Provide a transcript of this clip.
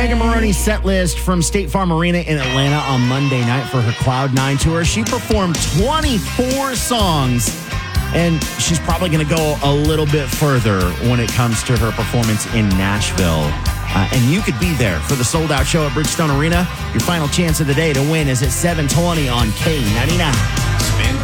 Megan Moroney's set list from State Farm Arena in Atlanta on Monday night for her Cloud9 tour. She performed 24 songs, and she's probably going to go a little bit further when it comes to her performance in Nashville. And you could be there for the sold-out show at Bridgestone Arena. Your final chance of the day to win is at 7:20 on K99. Spin